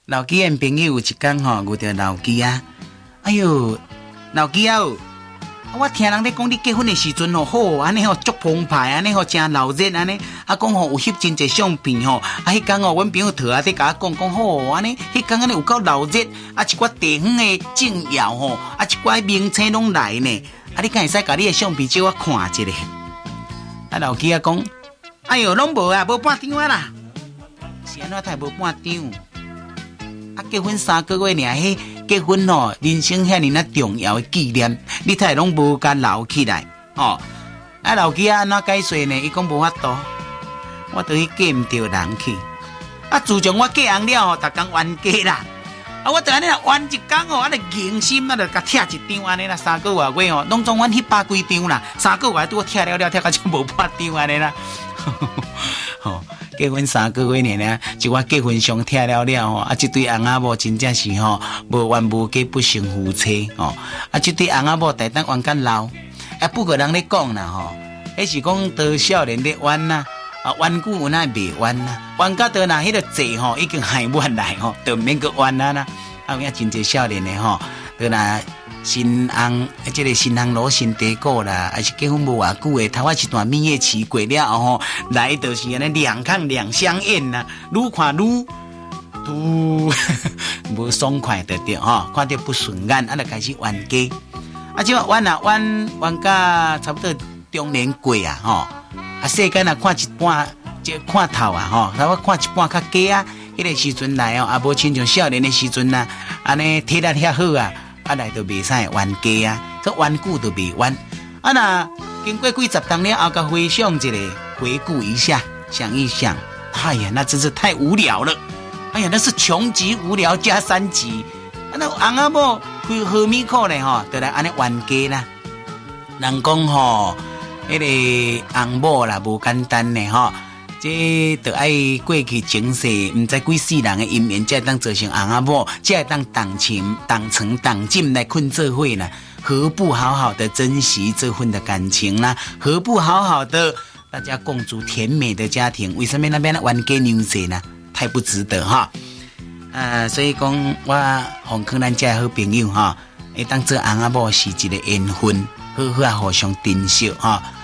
老基的朋友有一天吼，遇到老基啊，哎呦，老基啊！我听人咧讲，你结婚的时阵吼，好安尼吼，足澎湃安尼吼，真闹热安尼。啊，讲吼有翕真侪相片吼，啊，迄天吼，阮朋友佗啊，伫甲我讲好安尼，迄天安尼有够闹热，啊，一寡地方的政要吼，啊，一寡明星拢来呢。啊，你敢会使甲你的相片借我看一下？啊，老基啊讲，哎呦，拢无啊，无半张啊啦。是安怎才无半张？啊，结婚3个月尔，迄结婚哦，人生遐尼重要的纪念，你才拢无甲留起来哦。啊，老基啊，安怎解释呢？伊讲无法度，我等于嫁唔着人去。啊，自从我嫁人了，逐工冤家啦。啊，我就安尼啦，冤一工哦，安尼硬心啊，就甲拆一张安尼啦，3个月哦，拢总冤100几张啦，3个月拄我拆了，拆到就无半张安尼啦。吼，结婚3个月呢，就我结婚上拆了吼，啊，这对翁仔某真正是吼无冤无家不成夫妻哦，啊，这对翁仔某大当冤甲老，啊，不过人咧讲啦吼，迄是讲多少年咧冤呐，啊，冤久有哪袂冤呐，冤到倒若迄个罪吼已经害冤来吼，就免个冤啊啦，啊，有影真侪少年的吼，倒若新翁，即个新翁攞新地果啦，还是结婚无偌久的，头一段蜜月期过了后吼，来就是安尼两看两相厌啦，愈看愈都无爽快得着吼，看着不顺眼，啊，就开始冤家，啊，即话冤啊冤到差不多中年过啊吼，啊，世间啊看一半，即看透啊吼，差不多看一半较假啊，迄个时阵来哦，啊，无亲像少年的时阵啊，安尼体力遐好啊。啊，来就袂使冤家啊，这冤久就袂冤。啊，那经过几十年了后，甲回想一下，回顾一下，想一想，哎呀，那真是太无聊了。哎呀，那是穷极无聊加3级。啊，那翁仔某开何米可呢？吼，就来安尼冤家啦。人讲吼，迄个翁某啦，无简单呢，吼。这就爱过去前世，唔知几世人的姻缘，才会当做成翁仔某，才会当同情、同床、同枕来困做伙啦。何不好好的珍惜这份的感情啦？何不好好的大家共组甜美的家庭？为什么那边冤家牛仔呢？太不值得哈！所以讲我洪坑咱这好朋友哈，会当做翁仔某是一个缘分，好好啊互相珍惜哈。